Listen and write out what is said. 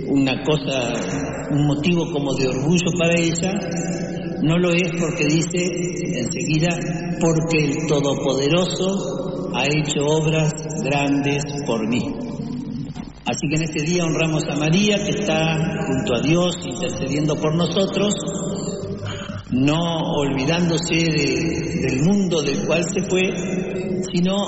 una cosa, un motivo como de orgullo para ella, no lo es porque dice enseguida, porque el Todopoderoso ha hecho obras grandes por mí. Así que en este día honramos a María, que está junto a Dios intercediendo por nosotros, no olvidándose del mundo del cual se fue, sino